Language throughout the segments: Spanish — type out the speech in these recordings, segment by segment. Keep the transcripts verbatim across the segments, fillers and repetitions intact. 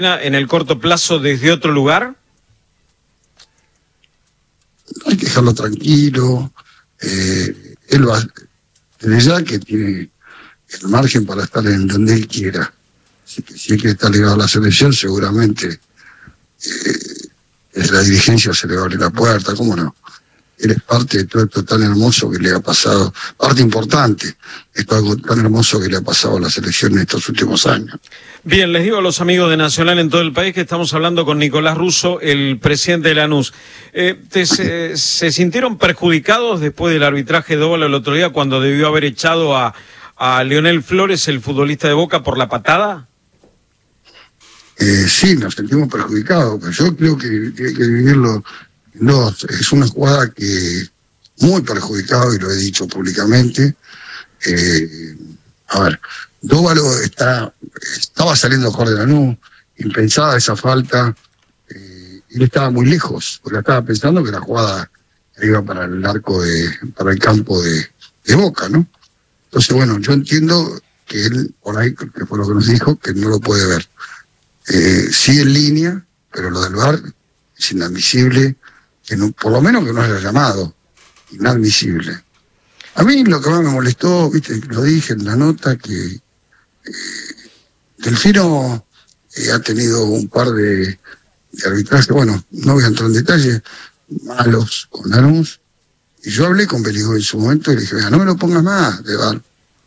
en el corto plazo desde otro lugar? Hay que dejarlo tranquilo. Eh, él va, desde ya que tiene el margen para estar en donde él quiera. Así que si él quiere estar ligado a la selección, seguramente eh, desde la dirigencia se le va a abrir la puerta, ¿cómo no? Él es parte de todo esto tan hermoso que le ha pasado, parte importante de todo algo tan hermoso que le ha pasado a la selección en estos últimos años. Bien, les digo a los amigos de Nacional en todo el país que estamos hablando con Nicolás Russo, el presidente de Lanús. Eh, te, se, ¿Se sintieron perjudicados después del arbitraje de Dóvala el otro día cuando debió haber echado a, a Leonel Flores, el futbolista de Boca, por la patada? Eh, sí, nos sentimos perjudicados, pero yo creo que hay que vivirlo. No, es una jugada que muy perjudicado, y lo he dicho públicamente. Eh, a ver, Dóvalo está, estaba saliendo mejor de Lanús, impensada esa falta, eh, y él estaba muy lejos, porque estaba pensando que la jugada iba para el arco de, para el campo de, de Boca, ¿no? Entonces, bueno, yo entiendo que él, por ahí, que fue lo que nos dijo, que no lo puede ver. Eh, sí en línea, pero lo del V A R es inadmisible, que no, por lo menos que no haya llamado, inadmisible. A mí lo que más me molestó, viste, lo dije en la nota, que eh, Delfino eh, ha tenido un par de, de arbitrajes, bueno, no voy a entrar en detalle, malos con Lanús, y yo hablé con Beligoy en su momento y le dije, mira, no me lo pongas más de V A R.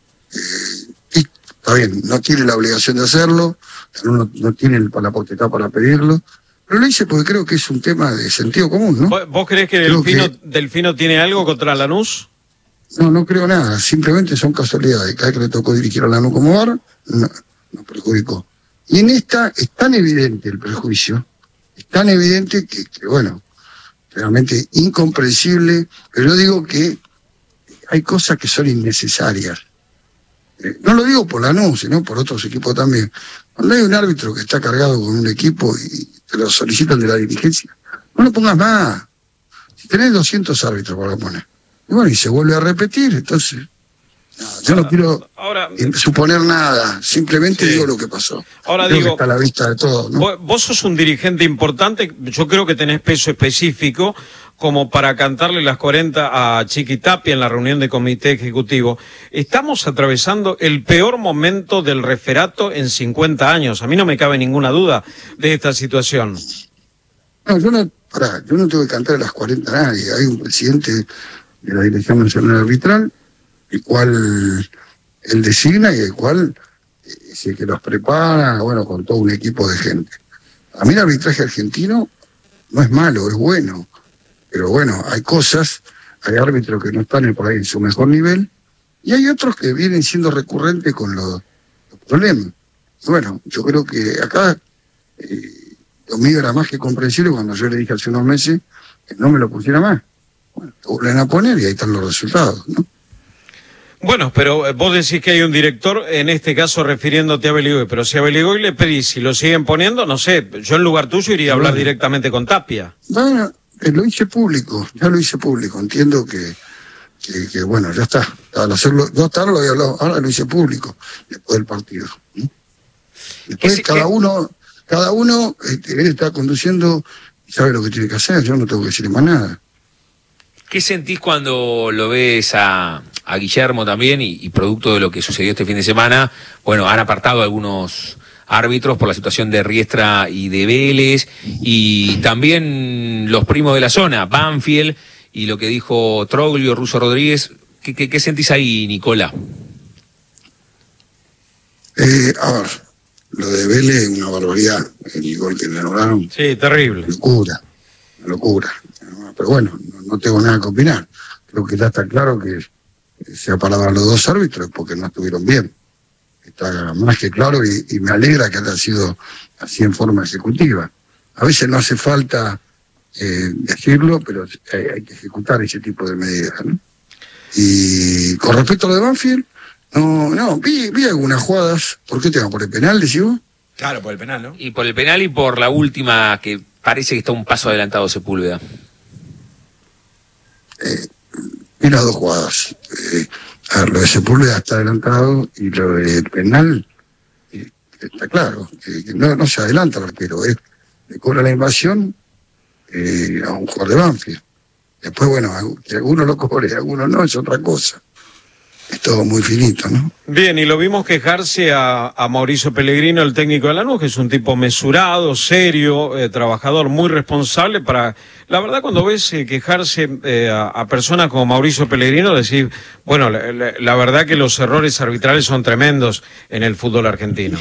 Eh, y está bien, no tiene la obligación de hacerlo, no, no tiene la potestad para pedirlo, pero lo hice porque creo que es un tema de sentido común, ¿no? ¿Vos, vos creés que Delfino, que Delfino tiene algo contra Lanús? No, no creo nada, simplemente son casualidades. Cada vez que le tocó dirigir a Lanús como V A R, no, no perjudicó. Y en esta es tan evidente el prejuicio, es tan evidente que, que bueno, realmente incomprensible, pero yo digo que hay cosas que son innecesarias. Eh, no lo digo por Lanús, sino por otros equipos también. Cuando hay un árbitro que está cargado con un equipo y te lo solicitan de la dirigencia, no lo pongas más. Si tenés doscientos árbitros para poner, y bueno, y se vuelve a repetir, entonces no, yo no quiero ahora, suponer nada, simplemente sí. Digo lo que pasó. Ahora creo digo, que está a la vista de todos, ¿no? Vos, vos sos un dirigente importante, yo creo que tenés peso específico como para cantarle las cuarenta a Chiqui Tapia en la reunión de comité ejecutivo. Estamos atravesando el peor momento del referato en cincuenta años. A mí no me cabe ninguna duda de esta situación. No, yo no, pará, yo no tengo que cantar a las cuarenta a nadie. Hay un presidente de la Dirección Nacional Arbitral, el cual él designa y el cual es el que los prepara, bueno, con todo un equipo de gente. A mí el arbitraje argentino no es malo, es bueno. Pero bueno, hay cosas, hay árbitros que no están por ahí en su mejor nivel, y hay otros que vienen siendo recurrentes con los, los problemas. Y bueno, yo creo que acá eh, lo mío era más que comprensible cuando yo le dije hace unos meses que no me lo pusiera más. Bueno, lo vuelven a poner y ahí están los resultados, ¿no? Bueno, pero vos decís que hay un director, en este caso refiriéndote a Beligoy, pero si a Beligoy le pedís, si lo siguen poniendo, no sé, yo en lugar tuyo iría a hablar bueno, directamente con Tapia. Bueno, lo hice público, ya lo hice público, entiendo que, que, que bueno, ya está, al hacerlo, yo hasta ahora lo había hablado, ahora lo hice público, después del partido. ¿Sí? Después cada que... uno, cada uno, este, él está conduciendo y sabe lo que tiene que hacer, yo no tengo que decirle más nada. ¿Qué sentís cuando lo ves a, a Guillermo también y, y producto de lo que sucedió este fin de semana? Bueno, han apartado algunos árbitros por la situación de Riestra y de Vélez, y también los primos de la zona, Banfield, y lo que dijo Troglio, Russo Rodríguez. ¿Qué, qué, qué sentís ahí, Nicola? Eh, a ver, lo de Vélez es una barbaridad, el gol que le anularon. Sí, terrible. Locura, una locura. Pero bueno, no, no tengo nada que opinar. Creo que ya está claro que se ha parado a los dos árbitros porque no estuvieron bien. Está más que claro y, y me alegra que haya sido así en forma ejecutiva. A veces no hace falta eh, decirlo, pero hay, hay que ejecutar ese tipo de medidas, ¿no? Y con respecto a lo de Banfield, no, no, vi, vi algunas jugadas. ¿Por qué te van por el penal, decís vos? Claro, por el penal, ¿no? Y por el penal y por la última, que parece que está un paso adelantado Sepúlveda. Eh, vi las dos jugadas. Eh, a ver, lo de Sepúlveda está adelantado y lo del penal, eh, está claro, que, que no, no se adelanta el arquero, es, le cobra la invasión eh, a un jugador de Banfield. Después, bueno, que algunos lo cobre, algunos no, es otra cosa. Es todo muy finito, ¿no? Bien, y lo vimos quejarse a, a Mauricio Pellegrino, el técnico de Lanús, que es un tipo mesurado, serio, eh, trabajador, muy responsable para... La verdad, cuando ves eh, quejarse eh, a, a personas como Mauricio Pellegrino, decir, bueno, la, la, la verdad que los errores arbitrales son tremendos en el fútbol argentino.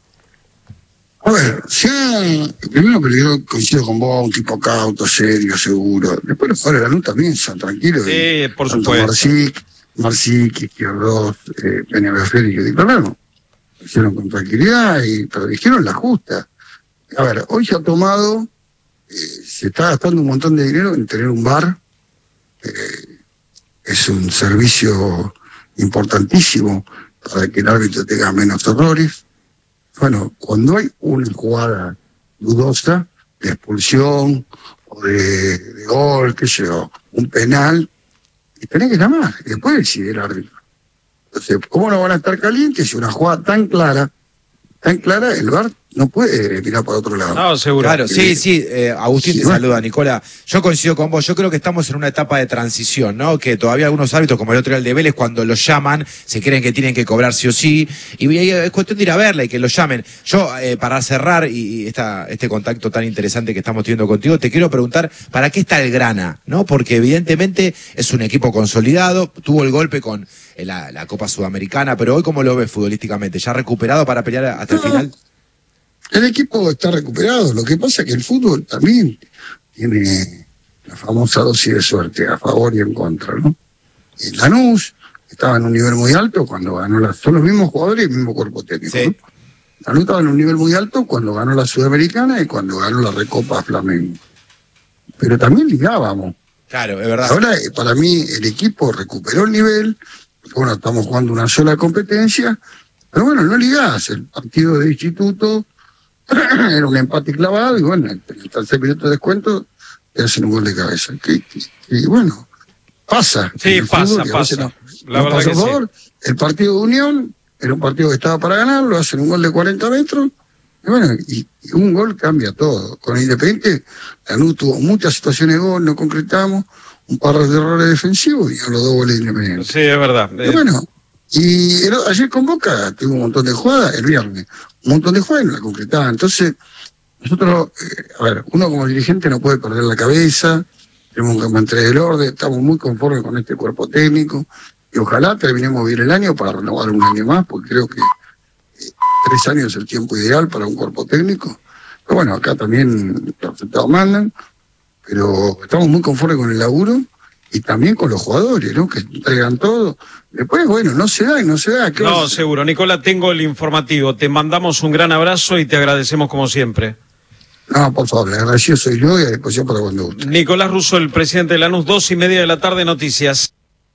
A ver, sea, primero Pellegrino coincido con vos, un tipo cauto, serio, seguro. Después los jugadores de Lanús también son tranquilos. Sí, por tanto supuesto. Marcic, Marcic, Izquierdos, eh, Peñafiel y Di Fernando. Lo hicieron con tranquilidad, y, pero dijeron la justa. A ver, hoy se ha tomado, eh, se está gastando un montón de dinero en tener un bar. Eh, es un servicio importantísimo para que el árbitro tenga menos errores. Bueno, cuando hay una jugada dudosa de expulsión o de, de gol, qué sé yo, un penal, y tenés que llamar, y después decide el árbitro. Entonces, ¿cómo no van a estar calientes si una jugada tan clara, tan clara, el V A R no puede mirar para otro lado? No, seguro. Claro, sí, sí, eh, Agustín Sí, te bueno. saluda, Nicola. Yo coincido con vos, yo creo que estamos en una etapa de transición, ¿no? Que todavía algunos árbitros, como el otro día el de Vélez, cuando los llaman, se creen que tienen que cobrar sí o sí, y ahí es cuestión de ir a verla y que los llamen. Yo, eh, para cerrar y, y esta, este contacto tan interesante que estamos teniendo contigo, te quiero preguntar, ¿para qué está el Grana? ¿No? Porque evidentemente es un equipo consolidado, tuvo el golpe con eh, la, la Copa Sudamericana, pero hoy, ¿cómo lo ves futbolísticamente? ¿Ya recuperado para pelear hasta el No. final? El equipo está recuperado, lo que pasa es que el fútbol también tiene la famosa dosis de suerte, a favor y en contra, ¿no? En Lanús estaba en un nivel muy alto cuando ganó la... Son los mismos jugadores y el mismo cuerpo técnico, Sí. ¿no? Lanús estaba en un nivel muy alto cuando ganó la Sudamericana y cuando ganó la Recopa Flamengo. Pero también ligábamos. Claro, es verdad. Ahora, eh, para mí, el equipo recuperó el nivel, porque, bueno, estamos jugando una sola competencia, pero bueno, no ligás. El partido de instituto era un empate clavado y bueno, en el tercer minuto de descuento te hacen un gol de cabeza. Que, que, que, bueno, pasa. Sí, En el pasa, fútbol, que a veces pasa. no- La no verdad pasa que a favor. El partido de Unión era un partido que estaba para ganar, lo hacen un gol de cuarenta metros. Y bueno, y, y un gol cambia todo. Con el Independiente, Lanús tuvo muchas situaciones de gol, no concretamos, un par de errores defensivos y a los dos goles de Independiente. Sí, es verdad. Y bueno, y el- ayer con Boca tuvo un montón de jugadas, el viernes, un montón de jugadas y no la concretaba. Entonces, nosotros, eh, a ver, uno como dirigente no puede perder la cabeza, tenemos que mantener el orden, estamos muy conformes con este cuerpo técnico y ojalá terminemos bien el año para renovar un año más, porque creo que eh, tres años es el tiempo ideal para un cuerpo técnico. Pero bueno, acá también los resultados mandan, pero estamos muy conformes con el laburo y también con los jugadores, ¿no? Que entregan todo. Después, bueno, no se da y no se da. ¿Qué vas a No, hacer? seguro. Nicola, tengo el informativo. Te mandamos un gran abrazo y te agradecemos como siempre. No, por favor, le agradecido soy yo y a disposición para cuando guste. Nicolás Russo, el presidente de Lanús, dos y media de la tarde, noticias.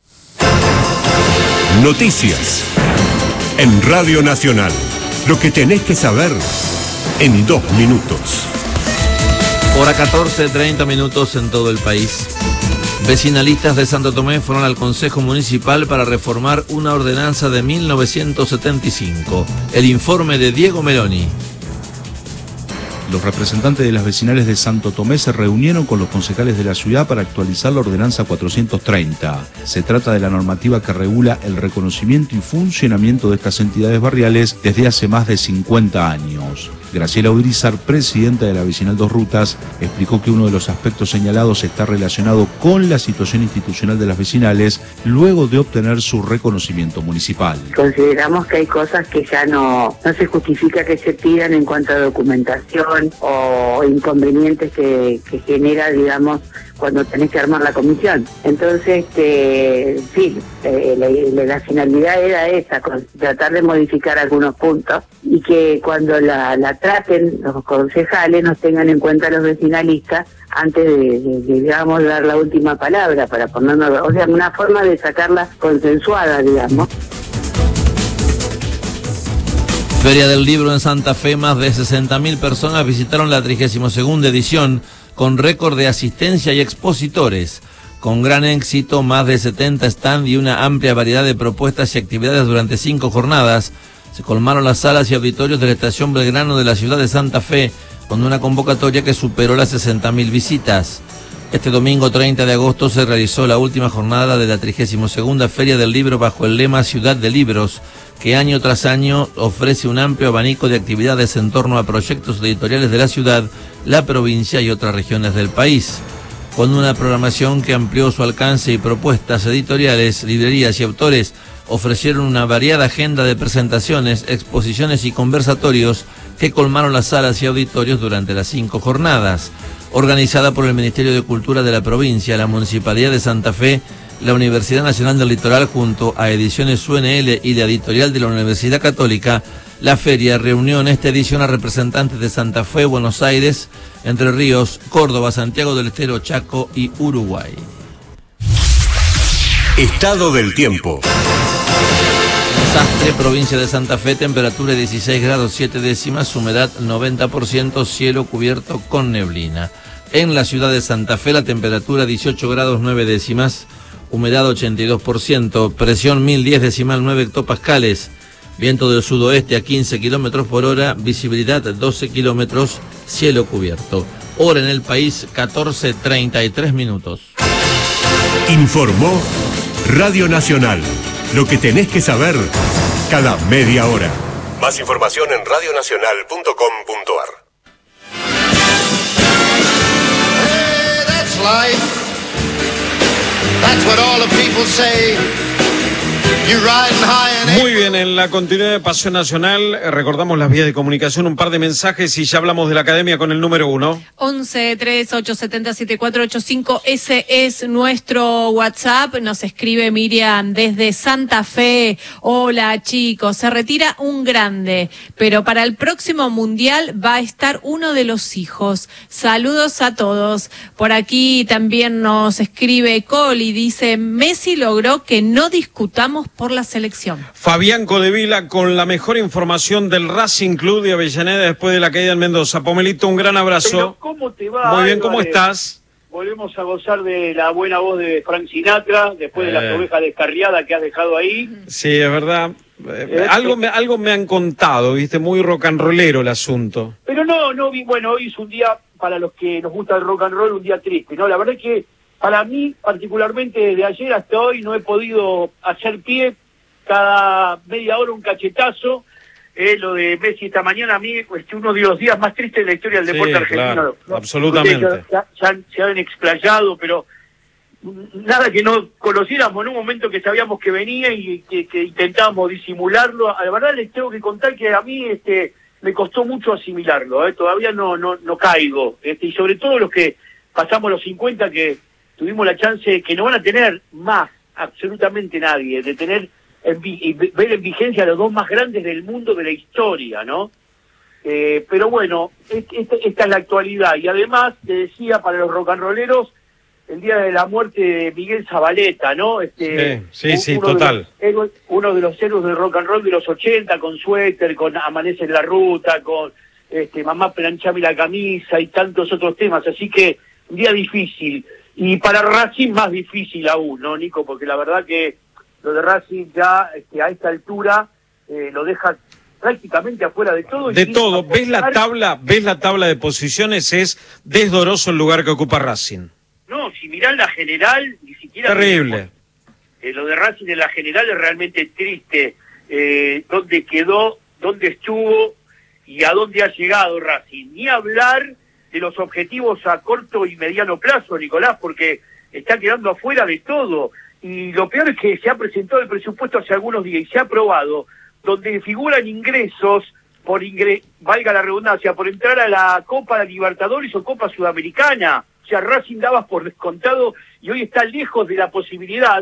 Noticias. En Radio Nacional. Lo que tenés que saber en dos minutos. Hora catorce, treinta minutos en todo el país. Vecinalistas de Santo Tomé fueron al Consejo Municipal para reformar una ordenanza de mil novecientos setenta y cinco. El informe de Diego Meloni. Los representantes de las vecinales de Santo Tomé se reunieron con los concejales de la ciudad para actualizar la ordenanza cuatrocientos treinta. Se trata de la normativa que regula el reconocimiento y funcionamiento de estas entidades barriales desde hace más de cincuenta años. Graciela Urizar, presidenta de la Vecinal Dos Rutas, explicó que uno de los aspectos señalados está relacionado con la situación institucional de las vecinales luego de obtener su reconocimiento municipal. Consideramos que hay cosas que ya no, no se justifica que se pidan en cuanto a documentación o inconvenientes que, que genera, digamos, cuando tenés que armar la comisión. Entonces, este, sí, eh, la, la finalidad era esa, con, tratar de modificar algunos puntos y que cuando la, la traten los concejales nos tengan en cuenta los vecinalistas antes de, de, de, digamos, dar la última palabra para ponernos, o sea, una forma de sacarla consensuada, digamos. Feria del Libro en Santa Fe, más de sesenta mil personas visitaron la trigésima segunda edición con récord de asistencia y expositores. Con gran éxito, más de setenta stand y una amplia variedad de propuestas y actividades durante cinco jornadas, Se colmaron las salas y auditorios de la Estación Belgrano de la ciudad de Santa Fe, con una convocatoria que superó las sesenta mil visitas. Este domingo treinta de agosto se realizó la última jornada de la trigésima segunda Feria del Libro bajo el lema Ciudad de Libros, que año tras año ofrece un amplio abanico de actividades en torno a proyectos editoriales de la ciudad, la provincia y otras regiones del país. Con una programación que amplió su alcance y propuestas editoriales, librerías y autores ofrecieron una variada agenda de presentaciones, exposiciones y conversatorios que colmaron las salas y auditorios durante las cinco jornadas. Organizada por el Ministerio de Cultura de la provincia, la Municipalidad de Santa Fe, la Universidad Nacional del Litoral junto a Ediciones U N L y la editorial de la Universidad Católica, la feria reunió en esta edición a representantes de Santa Fe, Buenos Aires, Entre Ríos, Córdoba, Santiago del Estero, Chaco y Uruguay. Estado del tiempo. Sastre, provincia de Santa Fe, temperatura dieciséis grados siete décimas, humedad noventa por ciento, cielo cubierto con neblina. En la ciudad de Santa Fe, la temperatura dieciocho grados nueve décimas, humedad ochenta y dos por ciento, presión mil diez decimal nueve hectopascales, viento del sudoeste a quince kilómetros por hora, visibilidad doce kilómetros, cielo cubierto. Hora en el país, catorce treinta y tres minutos. Informó Radio Nacional. Lo que tenés que saber cada media hora. Más información en radio nacional punto com punto a r. Hey, that's life. That's what all the people say. You're riding high and Muy bien, en la continuidad de Pasión Nacional, eh, recordamos las vías de comunicación, un par de mensajes y ya hablamos de la academia con el número uno. once, tres, ocho, siete, siete, cuatro, ocho, cinco, ese es nuestro WhatsApp. Nos escribe Miriam desde Santa Fe. Hola chicos, se retira un grande, pero para el próximo mundial va a estar uno de los hijos. Saludos a todos. Por aquí también nos escribe Coli, dice, Messi logró que no discutamos por la selección. Fabián Codevila con la mejor información del Racing Club de Avellaneda después de la caída en Mendoza. Pomelito, un gran abrazo. Pero, ¿cómo te va? Muy bien, ¿cómo Álvarez? estás? Volvemos a gozar de la buena voz de Frank Sinatra, después Eh. de las ovejas descarriadas que has dejado ahí. Sí, es verdad. Eh, algo, me, algo me han contado, viste, muy rock and rollero el asunto. Pero no, no, vi- bueno, hoy es un día, para los que nos gusta el rock and roll, un día triste, ¿no? La verdad es que para mí, particularmente desde ayer hasta hoy, no he podido hacer pie. Cada media hora un cachetazo. Eh, lo de Messi esta mañana, a mí es uno de los días más tristes de la historia del Sí, deporte argentino. claro, ¿no? absolutamente. Ustedes ya, ya- se han explayado, pero nada que no conociéramos en un momento que sabíamos que venía y que, que intentábamos disimularlo. La verdad les tengo que contar que a mí este me costó mucho asimilarlo, ¿eh? Todavía no no no caigo, este, y sobre todo los que pasamos los cincuenta, que tuvimos la chance, que no van a tener más absolutamente nadie, de tener en vi- y ve- ver en vigencia a los dos más grandes del mundo de la historia, ¿no? Eh, pero bueno, es- este- esta es la actualidad. Y además, te decía, para los rock and rolleros, el día de la muerte de Miguel Zabaleta, ¿no? Este, Sí, sí, sí, uno de total. los héroes- uno de los héroes del rock and roll de los ochenta, con Suéter, con Amanece en la Ruta, con este, Mamá planchame la camisa y tantos otros temas. Así que un día difícil. Y para Racing más difícil aún, ¿no, Nico? Porque la verdad que lo de Racing ya este, a esta altura eh, lo deja prácticamente afuera de todo. y De tiene todo, que ves la apostar- tabla, ves la tabla de posiciones, es desdoroso el lugar que ocupa Racing. No, si mirás la general, ni siquiera... Terrible. Eh, lo de Racing en la general es realmente triste. Eh, ¿Dónde quedó? ¿Dónde estuvo? ¿Y a dónde ha llegado Racing? Ni hablar de los objetivos a corto y mediano plazo, Nicolás, porque está quedando afuera de todo. Y lo peor es que se ha presentado el presupuesto hace algunos días y se ha aprobado, donde figuran ingresos, por ingre valga la redundancia, por entrar a la Copa Libertadores o Copa Sudamericana. O sea, Racing daba por descontado y hoy está lejos de la posibilidad,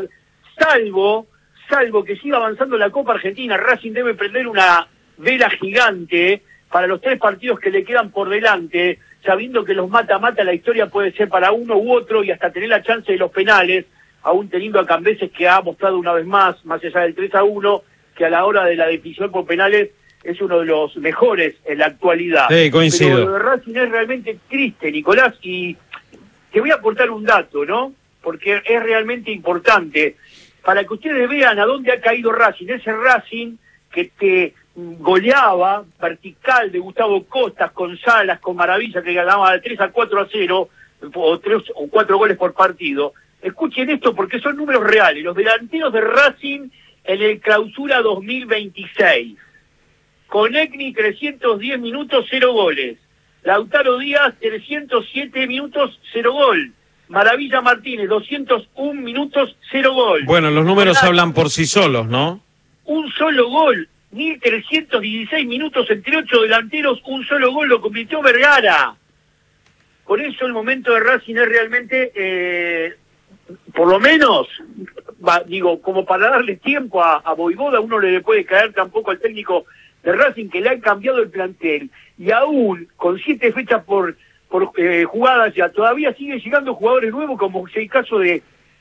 salvo, salvo que siga avanzando la Copa Argentina. Racing debe prender una vela gigante para los tres partidos que le quedan por delante, sabiendo que los mata-mata la historia puede ser para uno u otro y hasta tener la chance de los penales, aún teniendo a Cambeses, que ha mostrado una vez más, más allá del tres a uno, que a la hora de la definición por penales es uno de los mejores en la actualidad. Sí, coincido. Pero lo de Racing es realmente triste, Nicolás, y te voy a aportar un dato, ¿no? Porque es realmente importante, para que ustedes vean a dónde ha caído Racing. Ese Racing que te goleaba vertical de Gustavo Costas con Salas, con Maravilla, que ganaba de tres a cuatro a cero, o tres o cuatro goles por partido. Escuchen esto porque son números reales. Los delanteros de Racing en el Clausura dos mil veintiséis. Conegni, trescientos diez minutos, cero goles. Lautaro Díaz, trescientos siete minutos, cero gol. Maravilla Martínez, doscientos uno minutos, cero gol. Bueno, los números Ahora, hablan por sí solos, ¿no? Un solo gol, mil trescientos dieciséis minutos entre ocho delanteros, un solo gol lo convirtió Vergara. Por eso el momento de Racing es realmente, eh, por lo menos, va, digo, como para darle tiempo a, a Voivoda, uno le puede caer tampoco al técnico de Racing que le ha cambiado el plantel. Y aún, con siete fechas por, por eh, jugadas ya, todavía siguen llegando jugadores nuevos, como es el caso de,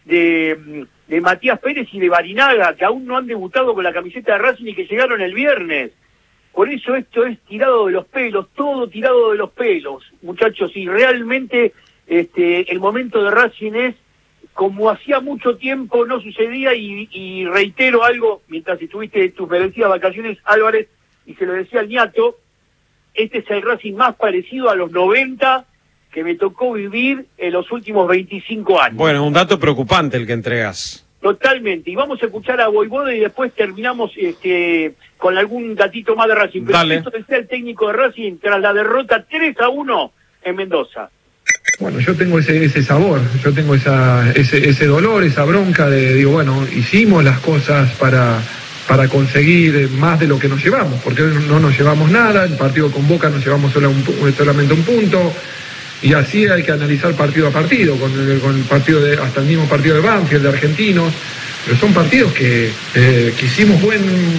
de, de Matías Pérez y de Barinaga, que aún no han debutado con la camiseta de Racing y que llegaron el viernes. Por eso esto es tirado de los pelos, todo tirado de los pelos, muchachos, y realmente este el momento de Racing es como hacía mucho tiempo no sucedía, y, y reitero algo, mientras estuviste tus merecidas vacaciones, Álvarez, y se lo decía al Ñato, este es el Racing más parecido a los noventa que me tocó vivir en los últimos veinticinco años. Bueno, un dato preocupante el que entregas. Totalmente, y vamos a escuchar a Voivoda y después terminamos este con algún datito más de Racing. Pero Dale. esto decía el técnico de Racing tras la derrota tres a uno en Mendoza. Bueno, yo tengo ese ese sabor, yo tengo esa ese ese dolor, esa bronca de, digo, bueno, hicimos las cosas para para conseguir más de lo que nos llevamos, porque no nos llevamos nada, el partido con Boca nos llevamos solo un, solamente un punto, y así hay que analizar partido a partido, con el, con el partido de, hasta el mismo partido de Banfield, de Argentinos, pero son partidos que, eh, que hicimos buen,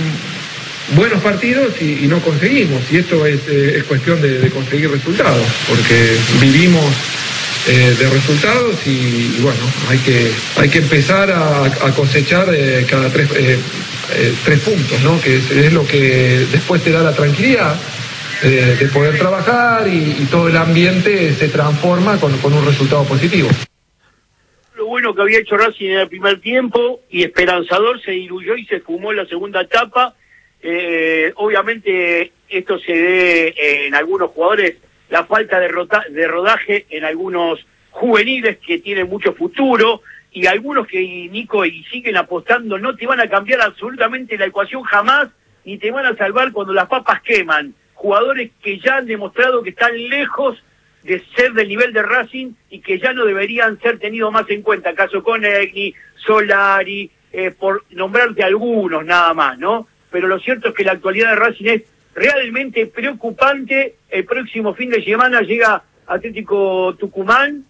buenos partidos y, y no conseguimos, y esto es, eh, es cuestión de, de conseguir resultados, porque vivimos eh, de resultados y, y bueno, hay que, hay que empezar a, a cosechar eh, cada tres, eh, eh, tres puntos, ¿no? Que es, es lo que después te da la tranquilidad De, de poder trabajar y, y todo el ambiente se transforma con, con un resultado positivo. Lo bueno que había hecho Racing en el primer tiempo y esperanzador se diluyó y se fumó en la segunda etapa. Eh, obviamente esto se debe eh, en algunos jugadores la falta de, rota, de rodaje en algunos juveniles que tienen mucho futuro, y algunos que, Nico, y siguen apostando, no te van a cambiar absolutamente la ecuación jamás, ni te van a salvar cuando las papas queman. Jugadores que ya han demostrado que están lejos de ser del nivel de Racing y que ya no deberían ser tenidos más en cuenta. Caso Conegni, Solari, eh, por nombrarte algunos nada más, ¿no? Pero lo cierto es que la actualidad de Racing es realmente preocupante. El próximo fin de semana llega Atlético Tucumán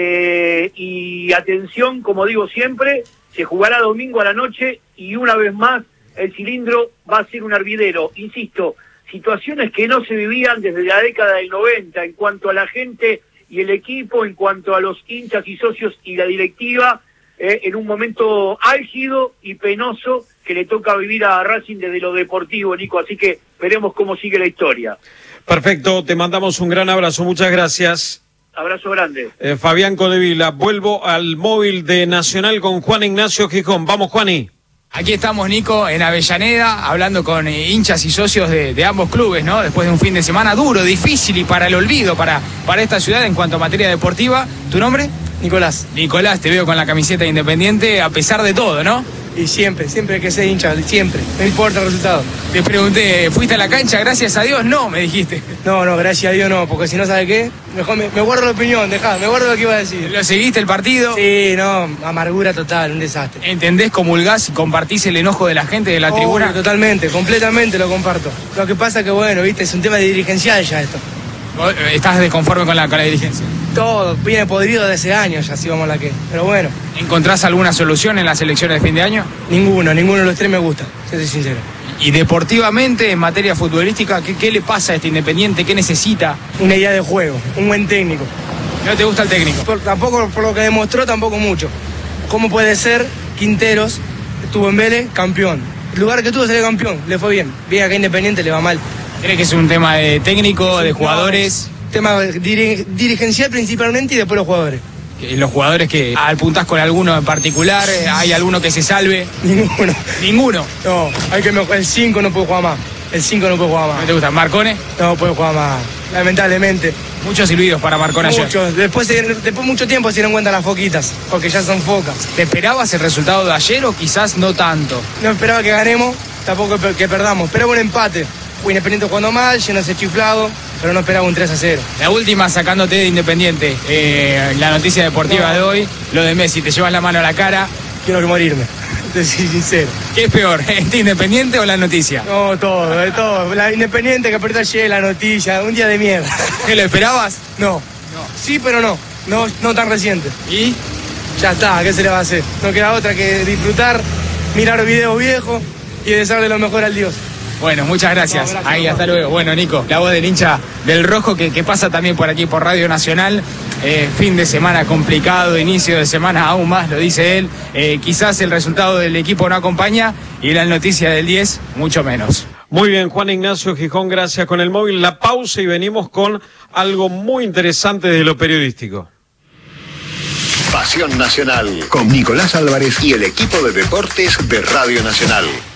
eh, y atención, como digo siempre, se jugará domingo a la noche y una vez más el cilindro va a ser un hervidero. Insisto, situaciones que no se vivían desde la década del noventa en cuanto a la gente y el equipo, en cuanto a los hinchas y socios y la directiva, eh, en un momento álgido y penoso que le toca vivir a Racing desde lo deportivo, Nico, así que veremos cómo sigue la historia. Perfecto, te mandamos un gran abrazo, muchas gracias. Abrazo grande. Eh, Fabián Codevila, vuelvo al móvil de Nacional con Juan Ignacio Gijón. Vamos, Juani. Aquí estamos, Nico, en Avellaneda, hablando con eh, hinchas y socios de, de ambos clubes, ¿no? Después de un fin de semana duro, difícil y para el olvido para, para esta ciudad en cuanto a materia deportiva. ¿Tu nombre? Nicolás. Nicolás, te veo con la camiseta de Independiente a pesar de todo, ¿no? Y siempre, siempre hay que ser hincha, siempre, no importa el resultado. Te pregunté, ¿fuiste a la cancha? Gracias a Dios, no, me dijiste. No, no, gracias a Dios no, porque si no, ¿sabe qué? Mejor me, me guardo la opinión, dejá, me guardo lo que iba a decir. ¿Lo seguiste el partido? Sí, no, amargura total, un desastre. ¿Entendés, comulgás y compartís el enojo de la gente de la oh, tribuna? Totalmente, completamente lo comparto. Lo que pasa que, bueno, viste, es un tema de dirigencial ya esto. ¿Estás desconforme con la, con la dirigencia? Todo, viene podrido de hace años ya, si vamos a la que. Pero bueno. ¿Encontrás alguna solución en las elecciones de fin de año? Ninguno, ninguno de los tres me gusta, si soy sincero. Y deportivamente, en materia futbolística, ¿qué, qué le pasa a este Independiente? ¿Qué necesita? Una idea de juego, un buen técnico. ¿No te gusta el técnico? Por, tampoco, por lo que demostró, tampoco mucho. ¿Cómo puede ser Quinteros, estuvo en Vélez, campeón? El lugar que tuvo sería campeón, le fue bien. Bien, acá Independiente le va mal. ¿Crees que es un tema de técnico, de jugadores? No, tema dir dirigencial principalmente y después los jugadores. ¿Los jugadores que apuntás con alguno en particular? ¿Hay alguno que se salve? Ninguno. ¿Ninguno? No, hay que mejorar. El cinco no puede jugar más. El cinco no puedo jugar más. ¿No te gusta? ¿Marcone? No puedo jugar más, lamentablemente. Muchos silbidos para Marcone ayer. Muchos. Después, después de mucho tiempo se dieron cuenta las foquitas, porque ya son focas. ¿Te esperabas el resultado de ayer o quizás no tanto? No esperaba que ganemos, tampoco que perdamos. Esperaba un empate. Fue Independiente jugando mal, llenos chiflado, pero no esperaba un tres a cero. La última sacándote de Independiente, eh, la noticia deportiva no. de hoy, lo de Messi, te llevas la mano a la cara. Quiero que morirme, te soy sincero. ¿Qué es peor, este Independiente o la noticia? No, todo, de todo. La Independiente que aprieta ayer, la noticia, un día de mierda. ¿Qué lo esperabas? No, no. Sí, pero no, no, no tan reciente. ¿Y? Ya está, ¿qué se le va a hacer? No queda otra que disfrutar, mirar videos viejos y desearle lo mejor al Dios. Bueno, muchas gracias. No, gracias. Ahí, hasta luego. Bueno, Nico, la voz del hincha del Rojo que, que pasa también por aquí por Radio Nacional. Eh, fin de semana complicado, inicio de semana aún más, lo dice él. Eh, quizás el resultado del equipo no acompaña y la noticia del diez, mucho menos. Muy bien, Juan Ignacio Gijón, gracias con el móvil. La pausa y venimos con algo muy interesante de lo periodístico. Pasión Nacional con Nicolás Álvarez y el equipo de deportes de Radio Nacional.